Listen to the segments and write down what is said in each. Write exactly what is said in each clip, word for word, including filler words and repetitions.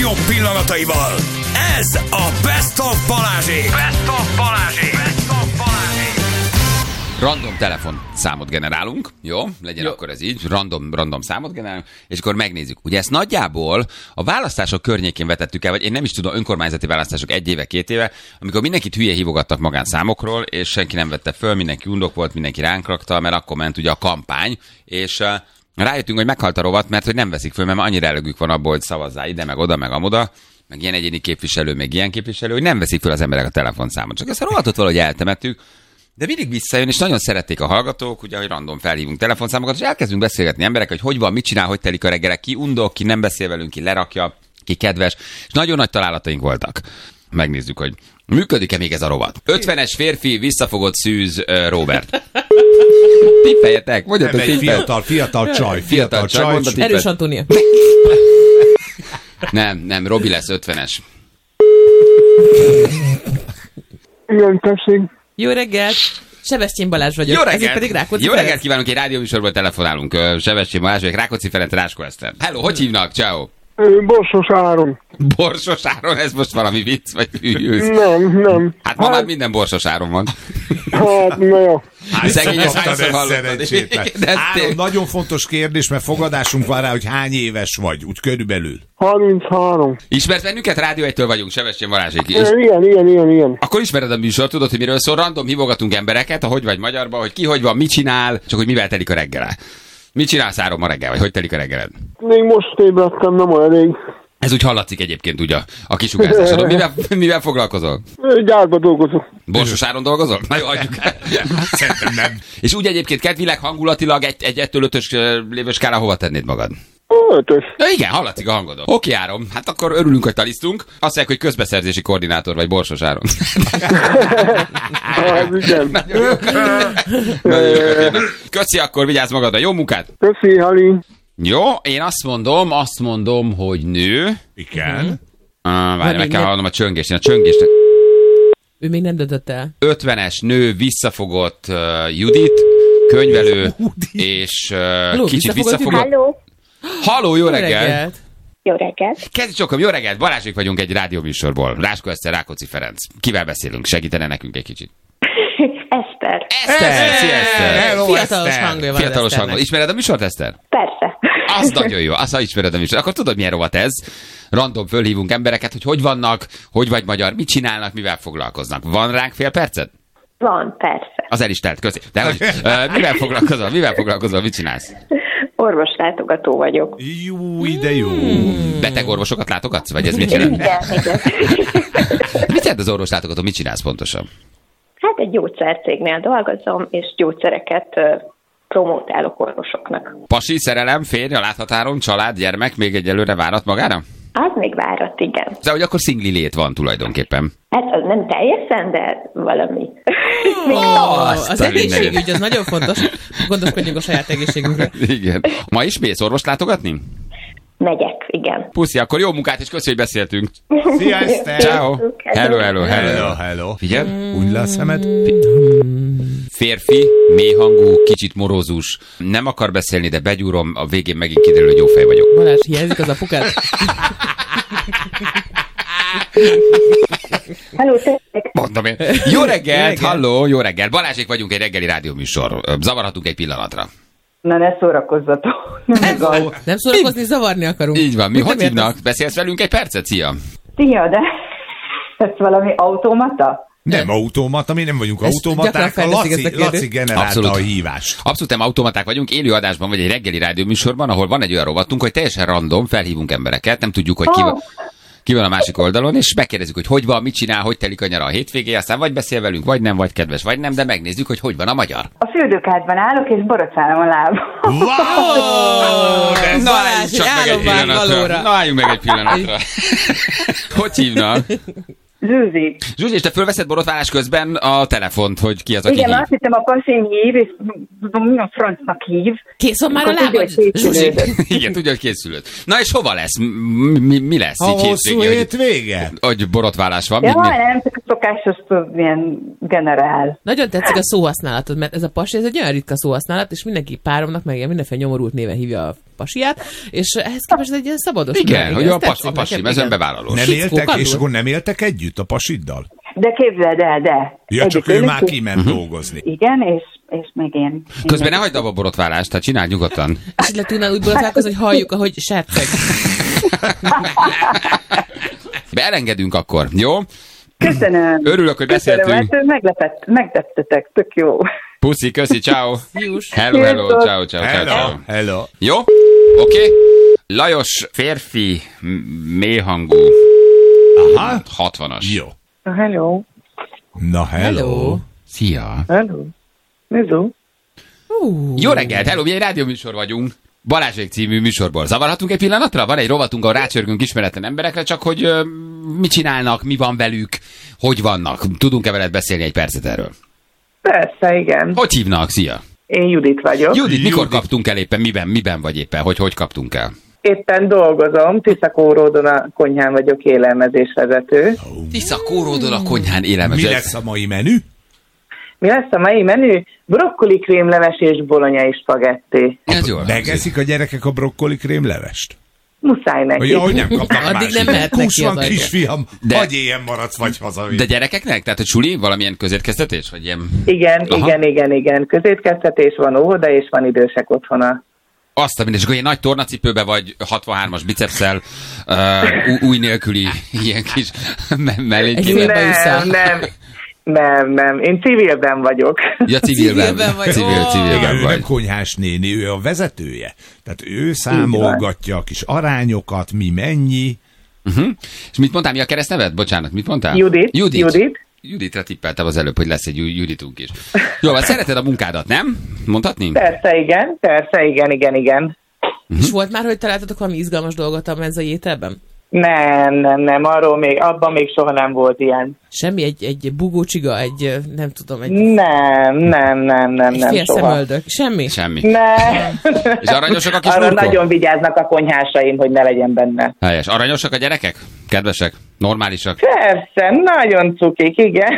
legjobb pillanataival. Ez a Best of Balázsék. Best of Balázsék. Best of Balázsék. Random telefon számot generálunk, jó? Legyen jó. Akkor ez így, random, random számot generálunk, és akkor megnézzük. Ugye ezt nagyjából a választások környékén vetettük el, vagy én nem is tudom, önkormányzati választások egy éve, két éve, amikor mindenkit hülye hívogattak magánszámokról, és senki nem vette föl, mindenki undok volt, mindenki ránk rakta, mert akkor ment ugye a kampány, és uh, rájöttünk, hogy meghalt a rovat, mert hogy nem veszik föl, mert annyira elögük van abból, hogy szavazzál ide, meg oda, meg amoda, meg ilyen egyéni képviselő, meg ilyen képviselő, hogy nem veszik föl az emberek a telefonszámot. Csak ezt a rovatot valahogy eltemettük. De mindig visszajön, és nagyon szerették a hallgatók, ugye, hogy random felhívunk telefonszámokat, és elkezdünk beszélgetni emberekkel, hogy hogy van, mit csinál, hogy telik a reggelek, ki undok, ki nem beszél velünk, ki lerakja, ki kedves, és nagyon nagy találataink voltak. Megnézzük, hogy működik-e még ez a rovat. ötvenes férfi, visszafogott szűz, uh, Robert. Tippeljetek, mondjatok, tippel. Fiatal, fiatal csaj, fiatal, fiatal csaj. Erős Antónia. Nem, nem, Robi lesz ötvenes. Igen, tessék. Jó reggelt! Sebestyén Balázs vagyok. Jó reggelt! Pedig Rákóczi Jó Ferenc. reggelt kívánunk, egy rádióműsorból telefonálunk. Sebestyén Balázs vagyok, Rákóczi Ferenc, Ráskó Eszter. Hello, hogy hívnak? Ciao. Borsos Áron. Borsos Áron, ez most valami vicc, vagy hűlősz? Nem, nem. Hát ma hát... már minden Borsos Áron van. Hát, na jó. Szegény, ezt hányszor hallottad? Áron, nagyon fontos kérdés, mert fogadásunk van rá, hogy hány éves vagy, úgy körülbelül. harminchárom. Ismersz bennünket? Rádió egytől vagyunk, Sebestyén Balázsék. És... Igen, igen, igen, igen. Akkor ismered a műsor, tudod, hogy miről szól, random hívogatunk embereket, ahogy vagy magyarba, hogy ki hogy van, mit csinál, csak hogy mivel telik a reggele. Mit csinálsz Áron ma reggel, vagy hogy telik a reggeled? Még most ébredtem, nem olyan elég. Ez úgy hallatszik egyébként ugye a kisugárzásodon. Mivel, mivel foglalkozol? Gyárba dolgozok. Borsos Áron dolgozol? Na jó, adjuk. Szerintem nem. És úgy egyébként kedvileg, hangulatilag egy, egy ettől ötös lévő skála hova tennéd magad? Ötös. Na igen, hallatszik a hangodon. Oké, Áron, hát akkor örülünk, hogy talisztunk. Azt mondják, hogy közbeszerzési koordinátor vagy, Borsos Áron. Hát igen. Nagyon jó. Nagyon jó. Köszi, akkor vigyázz magadra. Jó munkát! Köszi, Hali. Jó, én azt mondom, azt mondom, hogy nő. Igen. Ah, várj, meg kell hallanom a csöngést. Én a csöngést... Ő még nem döntött el. ötvenes nő, visszafogott uh, Judit, könyvelő, és uh, Ló, kicsit visszafogott. visszafogott. Halló, Halló, jó Jó reggel! reggelt! jó reggelt. Kezdj csokom, jó reggelt! Balázsék vagyunk egy rádióműsorból. Ráskó Eszter, Rákóczi Ferenc. Kivel beszélünk? Segítene nekünk egy kicsit. Eszter. Eszter! Szia, Eszter! Hello, Fiatalos Eszter. hangja van Fiatalos Eszternek. hangol. Ismered a műsort, Eszter? Persze. Az nagyon jó, azt ha ismered a műsort. Akkor tudod, milyen rovat ez? Random fölhívunk embereket, hogy hogy vannak, hogy vagy magyar, mit csinálnak, mivel foglalkoznak. Van ránk fél percet? Van, persze. Az el is telt, köszi. De hogy, uh, mivel foglalkozol? Mivel foglalkozol? Mit csinálsz? Orvoslátogató vagyok. Jó, ide jó. Beteg orvosokat látogatsz? Vagy ez mit jelent? Igen, igen. Mit jelent az orvoslátogató? Mit csinálsz pontosan? Hát egy gyógyszercégnél dolgozom, és gyógyszereket uh, promótálok orvosoknak. Pasi, szerelem, férj, a láthatáron, család, gyermek még egyelőre várat magára? Az még várat, igen. De hogy akkor szingli lét van tulajdonképpen. Hát az nem teljesen, de valami. Oh, Azt az a egészségügy, az nagyon fontos. Gondoskodjunk a saját egészségünkről. Igen. Ma is mész orvost látogatni? Megyek, igen. Puszi, akkor jó munkát, és köszi, hogy beszéltünk. Szia, Eszter. Ciao. Hello, hello, hello. Hello, hello. Figyelj. Úgy le a szemed. Férfi, mélyhangú, kicsit morózus, nem akar beszélni, de begyúrom, a végén megint kiderül, hogy jó fej vagyok. Balázs, hiányzik az apukát? Halló, tessék. Mondom én. Jó reggelt, halló, jó reggel. Balázsék vagyunk, egy reggeli rádióműsor. Zavarhatunk egy pillanatra. Na, ne szórakozzatok. Nem gond. Nem szórakozni, zavarni akarunk. Így van. Mi Mit hogy nem hívnak? értesz? Beszélsz velünk egy percet? Szia. Szia, de ez valami automata? Nem automata, mi nem vagyunk Ezt automaták, a gyakran felteszik ezt a Laci, kérdést. Laci generálta Abszolút. a hívást. Abszolút nem automaták vagyunk, élő adásban vagy egy reggeli rádióműsorban, ahol van egy olyan rovatunk, hogy teljesen random, felhívunk embereket, nem tudjuk, hogy ki van, ki van a másik oldalon, és megkérdezzük, hogy hogy van, mit csinál, hogy telik a nyara a hétvégé, aztán vagy beszél velünk, vagy nem, vagy kedves, vagy nem, de megnézzük, hogy hogy van a magyar. A fürdőkádban állok, és borotválom a lábam. Wow! De ez Na, Balázs, álljunk csak egy meg egy álomvállalóra. pillanatra. Na, álljunk meg egy pillanatra. Hogy hívnak? Zsuzsi. Zsuzsi, és te fölveszed borotválás közben a telefont, hogy ki az, aki Igen, hív? azt hittem a pasim hív, és mi a francnak hív. Kész van már a Akkor tudja, lábad? hogy Zsuzsi, készülődött. igen, tudja, hogy készülött. Na és hova lesz? Mi, mi, mi lesz A így hosszú hétvégén, hét vége? hogy, hogy borotválás van? Ja, Mi, mi? nem, csak a szokásos, tudod, ilyen generál. Nagyon tetszik a szóhasználatod, mert ez a pasi, ez egy olyan ritka szóhasználat, és mindenki páromnak meg ilyen mindenféle nyomorult néven hívja a pasiát, és ehhez képest egy ilyen szabados. Igen, nő, hogy ez a, pas, tetszik a pasi, nekem, ez igen. önbevállalós. Nem Fickó, éltek, és kandul. akkor nem éltek együtt a pasiddal? De képzeld el, de. Ja, csak ő Egyik már őnök- kiment dolgozni. Igen, és, és még én. Közben ne hagyd abba a borotválást, tehát csináld nyugodtan. És le tudnál úgy borotválkozni, hogy halljuk, ahogy serceg. Beelengedünk akkor, jó? Köszönöm. Örülök, hogy Köszönöm, beszéltünk. mert meglepett, megtettetek, tök jó. Puszi, köszi, ciao. Fiús. Hello, hello, Sziasztok. ciao, ciao, ciao, ciao. Hello, hello. Jó? Oké. Okay. Lajos, férfi, m- mélyhangú, Aha, hatvanas. jó. Hello. Na, hello. Hello. Szia. Hello. Mizu? Uh, Jó reggelt, hello, mi egy rádióműsor vagyunk. Balázsék című műsorból. Zavarhatunk egy pillanatra? Van egy rovatunk, ahol rácsörgünk ismeretlen emberekre, csak hogy ö, mit csinálnak, mi van velük, hogy vannak. Tudunk-e veled beszélni egy percet erről? Persze, igen. Hogy hívnak? Szia. Én Judit vagyok. Judit, mikor Judit. kaptunk el éppen? Miben, miben vagy éppen? Hogy hogy kaptunk el? Éppen dolgozom, Tiszakóródon a konyhán vagyok élelmezésvezető. Tisza kóródon a konyhán élelmezés. Mi lesz a mai menü? Mi lesz a mai menü? Brokkoli krémleves és bolonyai spagetti. Ez jól hangzik. Megeszik a gyerekek a brokkoli krémlevest? Muszáj neki. Hogy ahogy nem kapnak Addig másik. nem mehet Hús neki van, az kisfiam, De- vagy ilyen maradsz, vagy haza. De gyerekeknek? Tehát a suli? Valamilyen közétkeztetés? Vagy ilyen... Igen, Aha. igen, igen, igen. Közétkeztetés van, óvoda, és van idősek otthona. Azt a mindegy, és akkor ilyen nagy tornacipőbe vagy hatvanhármas bicepsszel, uh, új nélküli ilyen kis me- mellény. Egy Civilben Nem, üszel. nem, nem, nem. Én civilben vagyok. Ja, civilben. Civilben vagy. Civil, Ó. civilben Igen, ő nem vagy. konyhás néni, ő a vezetője. Tehát ő számolgatja a kis arányokat, mi mennyi. Uh-huh. És mit mondtál, mi a keresztneved? Bocsánat, mit mondtál? Judit. Judit. Judit. Juditra tippeltem az előbb, hogy lesz egy új Juditunk is. Jó, hát szereted a munkádat, nem? Mondhatni? Persze, igen, persze, igen, igen, igen. És volt már, hogy találtatok valami izgalmas dolgot a menzai ételben? Nem, nem, nem, arról még, abban még soha nem volt ilyen. Semmi, egy, egy bugócsiga, egy, nem tudom, egy, Nem, nem, nem, nem, egy nem, fél soha. szemöldök. Semmi? Semmi. Nem. És aranyosak a kis Arra lurkok? nagyon vigyáznak a konyhásaim, hogy ne legyen benne. Helyes. Aranyosak a gyerekek? Kedvesek? Normálisak? Persze, nagyon cukik, igen.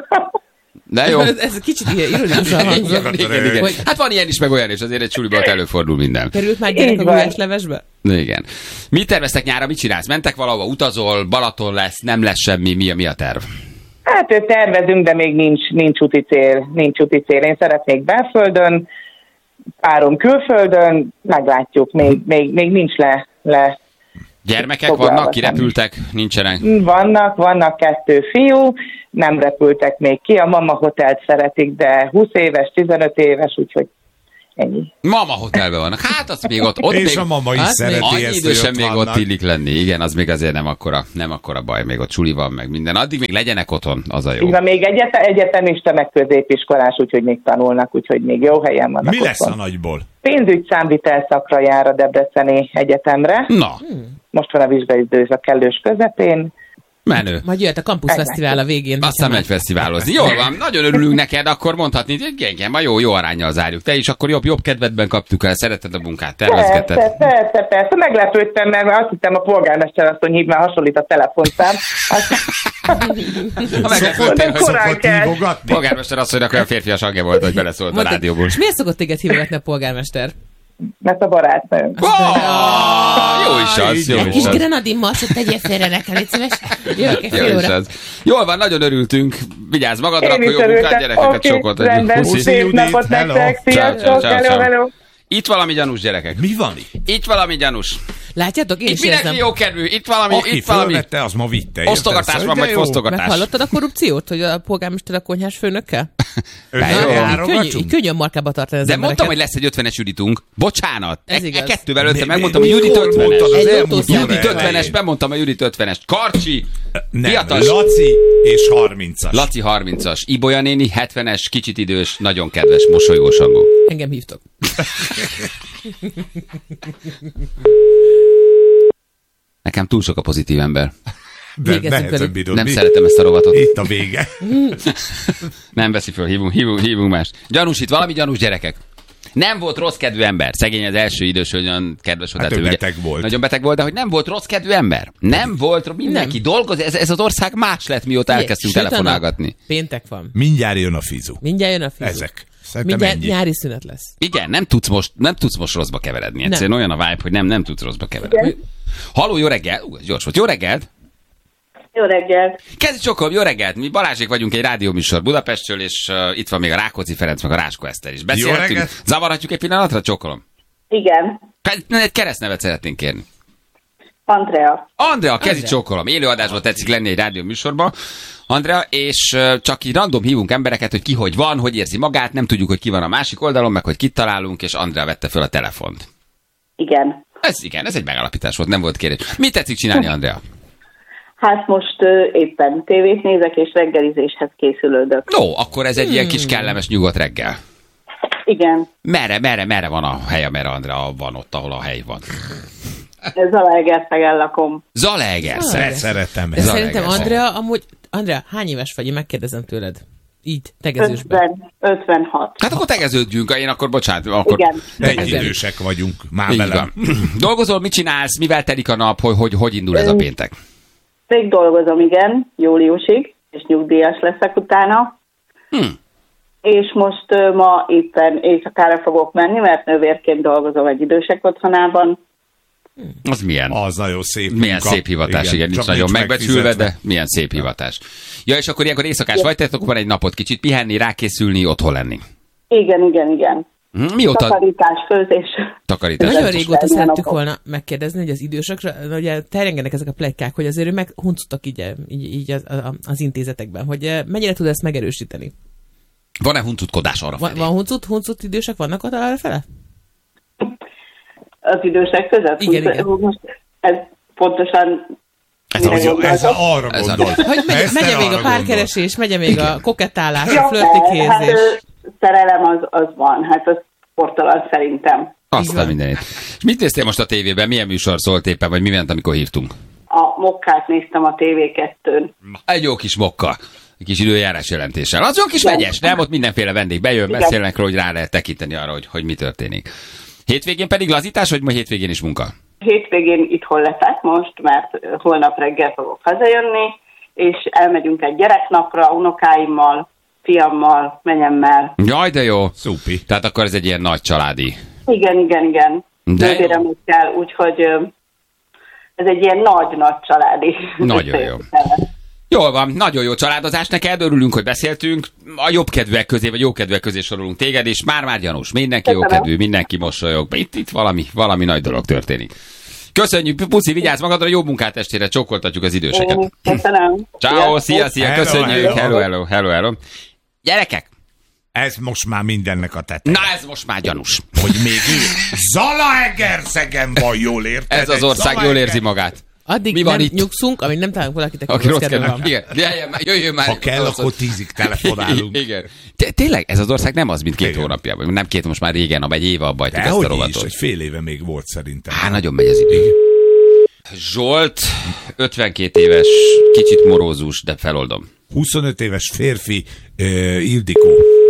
De jó. Ez, ez kicsit ilyen ironikusan hangzott. Igen, igen. Hogy Hát van ilyen is, meg olyan is, azért egy suliban ott előfordul minden. került már gyerek Így a van. gulyáslevesbe? Igen. Mit terveztek nyára, mit csinálsz? Mentek valahova, utazol, Balaton lesz, nem lesz semmi, mi a, mi a terv? Hát ő tervezünk, de még nincs, nincs úti cél, nincs úti cél. Én szeretnék belföldön, párom külföldön, meglátjuk, még, még, még nincs le, le. Gyermekek Foglalva vannak, semmi. kirepültek, nincsenek? Vannak, vannak kettő fiú, nem repültek még ki, a mama hotelt szeretik, de húsz éves, tizenöt éves, úgyhogy ennyi. Mama hotelben vannak. Hát az még ott, ott És még... a mama is Hát szereti Annyi ezt, idősen hogy még ott ott vannak. illik lenni. Igen, az még azért nem akkora, nem akkora baj. Még ott suli van, meg minden. Addig még legyenek otthon, az a jó. Így van, még egyet, egyetemista, meg középiskolás, úgyhogy még tanulnak, úgyhogy még jó helyen vannak Mi lesz a otthon. nagyból? Pénzügy számvitel szakra jár a Debreceni Egyetemre. Na, Most van a vizsgaidőszak kellős közepén. menő. Majd jöhet a Campus Fesztivál a végén. Aztán megy fesztiválozni. Jól van, nagyon örülünk neked, akkor mondhatni, hogy igen, ma jó, jó aránnyal zárjuk. Te is akkor jobb, jobb kedvedben kaptuk el, szereted a munkát, tervezgeted. Persze, persze, persze. Meglepődtem, mert azt hittem a polgármester asszony hív, mert hasonlít a telefonszám. Azt- Ha meglepődtél, De hogy korán Szokott kell. hívogatni? polgármester asszonynak olyan férfias hangja volt, hogy beleszólt a Mondtad, rádióból. és miért szokott téged hívogatni a polgármester? Mert a barátnőm. Oh, jó is az, jó Egy is kis az. grenadin marsot tegyél félre nekem, légy szíves. Jövök egy Jó fél is óra. az. Jól van, nagyon örültünk. Vigyázz magadra, Én akkor is jó munkát, örültem. gyerekeket Oké, sokat. rendben, Puszi. szép Judit, napot hello. nektek. Ciao, ciao, Sziasztok, ciao, hello, ciao. hello. Itt valami gyanús, gyerekek. Mi van itt? Itt valami gyanús. Látjátok, én Itt is mindenki érzem. jó kedvű. Itt valami, Aki itt valami. fölvette, az ma vitte. érted? Osztogatás Szóval, van, de vagy jó. fosztogatás. Meghallottad a korrupciót, hogy a polgármester a konyhás főnökkel? Össze Jó. Könnyű, járogatsunk? könnyű a markába tartani az De embereket. mondtam, hogy lesz egy ötvenes Juditunk. Bocsánat. Ez e, igaz. e kettővel előtte Mi- megmondtam, mi- hogy Judit jól ötvenes. mondtad az Egy elmúlt autószám. óra Judit ötvenes, elején. bemondtam a Judit ötvenes. Karcsi, Nem, Fiatas. Laci és harmincas. Laci harmincas, Ibolya néni hetvenes, kicsit idős, nagyon kedves, mosolygós hangú. Engem hívtok. Nekem túl sok a pozitív ember. De Végezzünk nehezebb velük. időn. Nem Mi- szeretem ezt a rovatot. Itt a vége. Nem veszi föl, hívunk, hívunk, hívunk más. Gyanús itt, valami gyanús, gyerekek. Nem volt rossz kedvű ember. Szegény az első idős, hogy olyan kedves volt. Hát Tehát ő ugye beteg volt. Nagyon beteg volt, de hogy nem volt rossz kedvű ember. Nem volt, mindenki dolgozik. Ez, ez az ország más lett, mióta elkezdtünk Sütana. telefonálgatni. Péntek van. Mindjárt jön a fizu. Mindjárt jön a fizu. Ezek. Szerintem Mindjárt ennyi. nyári szünet lesz. Igen, nem tudsz most, nem tudsz most rosszba keveredni. Egyszerűen olyan a vibe, hogy nem, nem tudsz rosszba keveredni. Halló, jó reggel! Ú, ez gyors volt. Jó reggelt! Jó reggelt! Kezdj csokolom, jó reggelt! Mi Balázsék vagyunk, egy rádióműsor Budapestről, és uh, itt van még a Rákóczi Ferenc, meg a Ráskó Eszter is. Beszélhetünk? reggelt! Zavarhatjuk egy pillanatra, csokolom? Igen, Egy keresztnevet szeretnénk kérni. Andrea. Andrea, kezdj csokolom. Élőadásban tetszik lenni egy rádióműsorban. Andrea, és uh, csak így random hívunk embereket, hogy ki hogy van, hogy érzi magát, nem tudjuk, hogy ki van a másik oldalon, meg hogy kit találunk, és Andrea vette föl a telefont. Igen. Ez igen, ez egy megállapítás volt, nem volt kérés. Mit tetszik csinálni, Andrea? Hát most ö, éppen tévét nézek, és reggelizéshez készülődök. No, akkor ez egy ilyen kis kellemes nyugodt reggel. Igen, Merre, merre, merre van a hely, amerre Andrea van ott, ahol a hely van? Zalaegerszegen lakom. Zalaegerszeg. Szeretem De ezt. szerintem Zalaegerszeg. Andrea, amúgy, Andrea, hány éves vagy? Én megkérdezem tőled. Így, tegezősben. ötven, ötvenhat. Hát akkor tegeződjünk, én akkor bocsánat. Akkor... Igen. Egy idősek vagyunk, már Így velem. van. Dolgozol, mit csinálsz, mivel telik a nap, hogy, hogy, hogy indul ez a péntek? Még dolgozom, igen, júliusig, és nyugdíjas leszek utána. Hm. És most ö, ma éppen éjszakára fogok menni, mert nővérként dolgozom egy idősek otthonában. Az milyen? Az nagyon szép Milyen munka. szép hivatás, igen, nincs csak nagyon megbecsülve, megfizetve. de milyen szép hivatás. Ja, és akkor ilyenkor éjszakás vagy, tehát akkor van egy napot kicsit pihenni, rákészülni, otthon lenni. Igen, igen, igen. Hm, Mióta Takarítás, főzés. takarítás? Nagyon Ez is régóta legyen szerettük napok. volna megkérdezni, hogy az idősökre, ugye terjengenek ezek a pletykák, hogy azért ő meghuncutak így, így, így az, az intézetekben, hogy eh, mennyire tud ezt megerősíteni? Van-e huncutkodás arra Van, felé? van huncut, huncut idősek vannak ott arra fele? Az idősek között. Igen, Úgy- igen. Most ez pontosan... Ez mire Ez, a- ez gondoltok? a- arra Ez a- gondol. Hogy megy, Eszter megye még arra a párkeresés, megye még a kokettálás, a Ja, hát, flörtikérzés. ö, szerelem az, az van, hát az sportolat szerintem. Aztán van. mindenit. És mit néztél most a tévében? Milyen műsor szólt éppen, vagy mi ment, amikor hívtunk? A mokkát néztem a té vé kettőn. Egy jó kis mokka. Egy kis időjárás jelentéssel. Az jó kis vegyes, nem? Ott mindenféle vendég bejön, Igen. beszélnek róla, hogy rá lehet tekinteni arra, hogy, hogy mi történik. Hétvégén pedig lazítás, vagy ma hétvégén is munka? Hétvégén itthon leszek most, mert holnap reggel fogok hazajönni, és elmegyünk egy gyereknapra, unokáimmal, fiammal, menyemmel. Jaj, de jó. Szupi. Tehát akkor ez egy ilyen nagy családi. Igen, igen, igen. De jó. Nővéremekkel, úgyhogy ö, ez egy ilyen nagy-nagy családi. Nagyon jó. Jól van, nagyon jó családozás neked, örülünk, hogy beszéltünk. A jobbkedvűek közé, vagy jókedvűek közé sorolunk téged, és már-már gyanús. Mindenki Köszönöm. jókedvű, mindenki mosolyog. Itt, itt valami, valami nagy dolog történik. Köszönjük, Puszi, vigyázz magadra, jó munkát estére, csókoltatjuk az időseket. Én Köszönöm. Ciao, szia, szia, Hello, köszönjük. hello. Hello, hello, hello, hello. Gyerekek, Ez most már mindennek a tete. na ez most már gyanús. Hogy még ő Zalaegerszegen van, jól érted? Ez az Egy ország jól Zalaeger- érzi magát. Addig Mi van nem itt? nyugszunk, amíg nem találunk valakit, aki, Aki rossz kedve kedve. van. Igen, jöjjön már, jöjjön már. Ha kell, akkor tízig telefonálunk. Igen. Té- Tényleg, ez az ország nem az, mint két Igen. hónapja. vagy Nem két, most már régen, abban egy éve abba hagytuk ezt a Dehogy is, rovatot. egy fél éve még volt szerintem. Há, nagyon megy az idő. Zsolt, ötvenkét éves, kicsit morózus, de feloldom. huszonöt éves férfi, uh, Ildikó.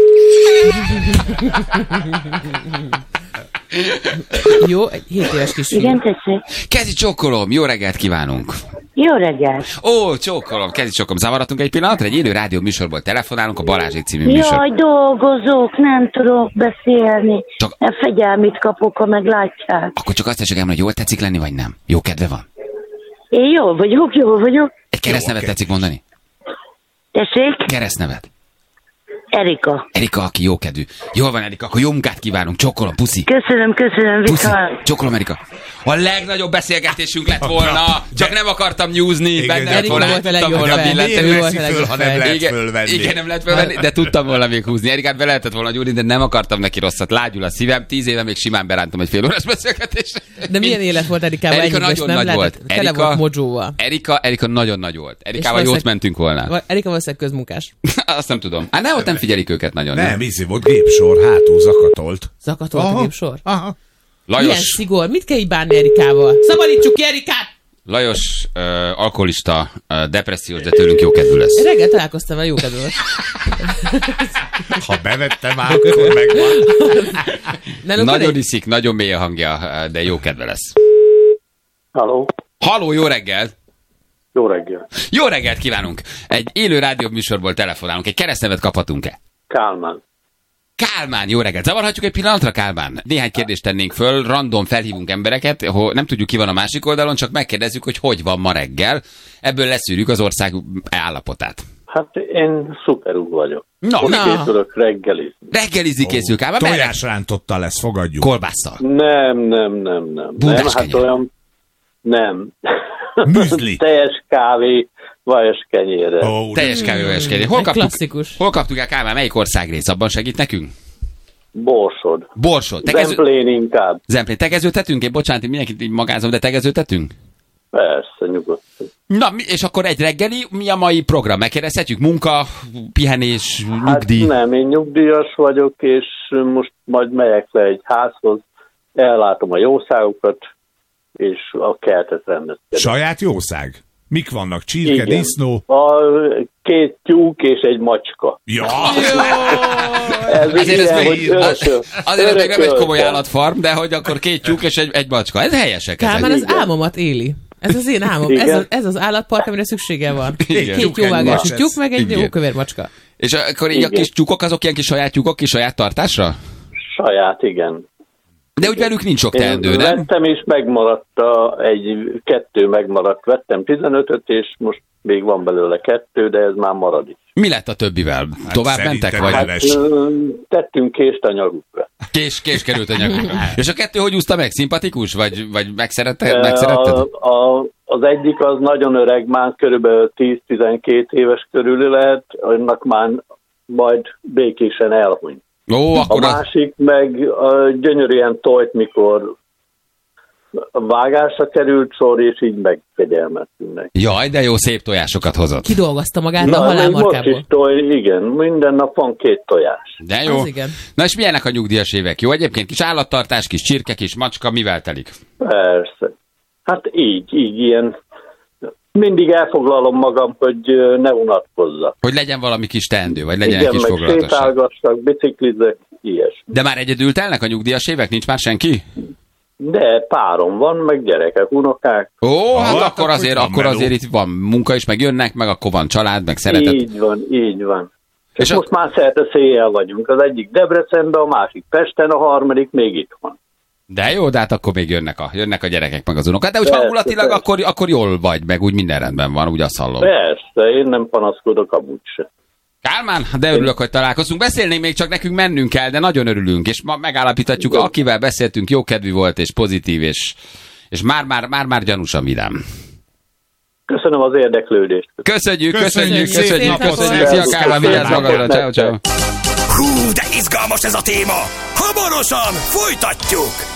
Jó, egy hét éves kisfiú. Igen, tessék. Kezi csókolom, jó reggelt kívánunk. Jó reggelt. Ó, csókolom, kezi csókolom. Zavaratunk egy pillanatra? Egy élő rádió műsorból telefonálunk, a Balázsék című műsor. Jaj, dolgozok, nem tudok beszélni. Csak- Csak... Fegyelmit kapok, ha meglátják. Akkor csak azt tessék elmondani, hogy jól tetszik lenni, vagy nem? Jó kedve van? Én jól vagyok, jól vagyok. Egy keresztnevet Jó, tetszik mondani? Tessék? Keresztnevet. Erika. Erika, aki jókedvű. Jól van, Erika, akkor jó munkát kívánunk. Csókolom, puszi. Köszönöm, köszönöm, Puszi. viszont. Csókolom, Erika. A legnagyobb beszélgetésünk lett volna, csak nem akartam nyúzni, Igen, benne de lett Erika volna, volt a tudtam legjobb volna fel. billenteni. Miért volt veszi a föl, legjobb ha nem fel. lehet Igen, fölvenni? igen, nem lehet fölvenni, de tudtam volna még húzni. Erikát be lehetett volna gyúrni, de nem akartam neki rosszat. Lágyul a szívem, tíz éve még simán berántam egy fél órás beszélgetésre. De milyen élet volt Erikával? Erika Ennyi, most nagyon nem nagy lehetett, volt. Tele Erika- volt modzsóval. Erika, Erika nagyon nagy volt. Erikával És jót valószínűleg- mentünk volna. Va- Erika valószínűleg közmunkás. Azt nem tudom. Hát nem, ott nem figyelik őket nagyon. Nem, ízi volt gépsor, hátul zakatolt. Zakatolt a Aha, gépsor. Aha. Milyen Lajos, szigor? Mit kell így bánni Erikával? Szabadítsuk ki Erikát! Lajos uh, alkoholista, uh, depressziós, de tőlünk jókedvű lesz. Én reggel találkoztam vele, jó kedvült. Ha bevettem már, akkor megvan. Nálunk van Nagyon egy- iszik, nagyon mély a hangja, uh, de jó kedve lesz. Halló, Halló, jó reggelt! jó reggel. Jó reggelt kívánunk! Egy élő rádió műsorból telefonálunk. Egy keresztnevet kaphatunk-e? Kálmán. Kálmán, jó reggelt. Zavarhatjuk egy pillanatra, Kálmán? Néhány kérdést tennénk föl, random felhívunk embereket, hogy nem tudjuk, ki van a másik oldalon, csak megkérdezzük, hogy hogy van ma reggel. Ebből leszűrjük az ország állapotát. Hát én szuperú vagyok. Na, Most na. készülök reggelizni. Reggelizni készül, Kálmán. Tojásrántotta lesz, fogadjuk. Kolbásszal. Nem, nem, nem, nem. Búdás nem, hát kenyér. olyan... Nem. Műzli. Teljes kávé, vajas kenyérre. Ó, Teljes kávé, vajas kenyér. Hol Egy kaptuk, klasszikus. hol kaptuk el, Kálmán? Melyik országrész? Abban segít nekünk? Borsod. Borsod. Tegező... Zemplén inkább. Zemplén. Tegezőtetünk? Én bocsánat, én mindenkit így magázom, de tegezőtetünk? Persze, nyugodtan. Na, mi- és akkor egy reggeli, mi a mai program? Megkérdezhetjük? Munka, pihenés, Hát nyugdíj? nem, én nyugdíjas vagyok, és most majd megyek le egy házhoz, ellátom a jószágokat, és a kertet rendezkedem. Saját jószág? Mik vannak? Csirke, Igen. disznó? A két tyúk és egy macska. Ja. Ez Azért ez ilyen, még, hogy örököl- azért ez még nem egy komoly örököltem. állatfarm, de hogy akkor két tyúk és egy, egy macska. Ez helyesek Kálmán ezek. az álmomat éli. Ez az én álmom. Ez, Igen. az, ez az állatpark, amire szüksége van. Igen. Két jóvágású Igen. tyúk, meg egy Igen. jó kövér macska. És akkor így a Igen. kis tyúkok, azok ilyen kis saját tyúkok, kis saját tartásra? Saját, igen. De úgy velük nincs sok Én teendő, nem? vettem, és megmaradt a, egy, kettő megmaradt. Vettem tizenötöt, és most még van belőle kettő, de ez már marad is. Mi lett a többivel? Tovább mentek? szerintem Vagy el- Hát Leves. ö, tettünk kést a nyakukra. kés, kés került a nyakukra? És a kettő hogy úszta meg? Szimpatikus? Vagy, vagy megszerette, Ö, megszeretted? A, a, az egyik az nagyon öreg, már körülbelül tíz-tizenkét éves körül lehet, annak már majd békésen elhunyt. Ó, A akkor az... másik meg a gyönyörűen tojt, mikor a vágásra került sor, és így megkegyelmettünk neki. Jaj, de jó, szép tojásokat hozott. Kidolgozta magát a Na, még most halálmarkából. is toj, igen, minden nap van két tojás. De jó. Az igen. Na és milyenek a nyugdíjas évek? Jó, egyébként kis állattartás, kis csirke, kis macska, mivel telik? Persze. Hát így, így ilyen. Mindig elfoglalom magam, hogy ö, ne unatkozzak. Hogy legyen valami kis teendő, vagy legyen Igen, egy kis meg foglalatosság. sétálgassak, biciklizek, ilyesmi. De már egyedül telnek a nyugdíjas évek? Nincs már senki? De párom van, meg gyerekek, unokák. Ó, hát Ah, akkor akkor azért, van akkor meló. azért itt van munka is, meg jönnek, meg akkor van család, meg szeretet. Így van, így van. És És a- most már szerte széjjel vagyunk. Az egyik Debrecenben, a másik Pesten, a harmadik még itt van. De jó, de hát akkor még jönnek a, jönnek a gyerekek, meg az unokák. De úgy Persze, hangulatilag persze. akkor, akkor jól vagy, meg úgy minden rendben van, úgy azt hallom. Persze, én nem panaszkodok amúgy se. Kálmán, de örülök, hogy találkozunk. Beszélnénk még, csak nekünk mennünk kell, de nagyon örülünk, és ma megállapíthatjuk, Igen. akivel beszéltünk, jókedvű volt, és pozitív, és, és már-már, már-már gyanúsan vidám. Köszönöm az érdeklődést. Köszönjük, Köszönjük, köszönjük, szép köszönjük, napot! köszönjük. Szia, Kálmán, vigyázz magadra, ciao, ciao. Hú, de izgalmas ez a téma! Hamarosan folytatjuk!